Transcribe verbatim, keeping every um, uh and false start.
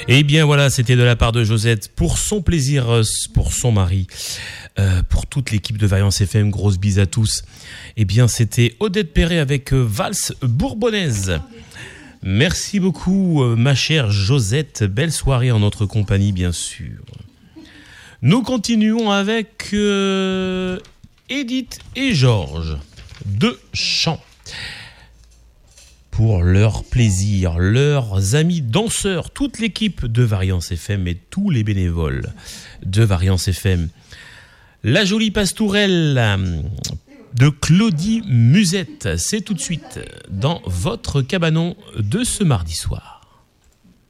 Eh bien voilà, c'était de la part de Josette pour son plaisir, pour son mari, euh, pour toute l'équipe de Variance F M. Grosse bise à tous. Eh bien c'était Odette Perret avec Valse Bourbonnaise. Merci beaucoup, ma chère Josette. Belle soirée en notre compagnie, bien sûr. Nous continuons avec euh, Edith et Georges, deux chants. Pour leur plaisir, leurs amis danseurs, toute l'équipe de Variance F M et tous les bénévoles de Variance F M. La jolie pastourelle de Claudie Musette, c'est tout de suite dans votre cabanon de ce mardi soir.